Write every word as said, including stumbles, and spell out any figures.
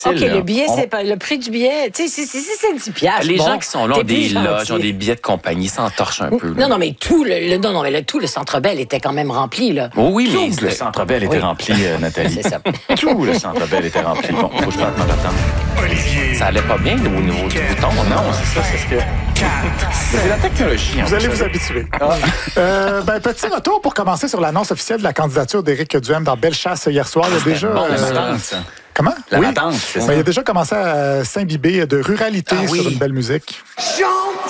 OK, là, le billet, on... c'est pas le prix du billet. Tu sais, si c'est dix piastres. Les bon, gens qui sont là ont des gentil. loges, ont des billets de compagnie, s'entorchent un peu. Non, non, mais tout le, le, non, non, mais le, tout le Centre Bell était quand même rempli, là. Oh oui, mais Tout le Centre Bell était Oui. rempli, euh, Nathalie. C'est ça. Tout le Centre Bell était rempli. Bon, faut que je parte ma patente. Olivier. ça allait pas bien au niveau du bouton. Non, c'est ça, c'est ce que... C'est la technologie. Vous allez vous habituer. Euh, ben, petit retour pour commencer sur l'annonce officielle de la candidature d'Éric Duhem dans Bellechasse hier soir. Il y a déjà... Bon, la euh, patente, ça. Comment? La oui. patente, c'est Ben, ça. il a déjà commencé à s'imbiber de ruralité Ah oui. sur une belle musique. Jean